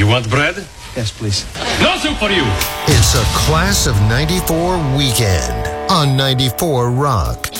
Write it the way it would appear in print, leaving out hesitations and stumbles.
want bread? Yes, please. No soup for you! It's a Class of 94 weekend on 94 Rock.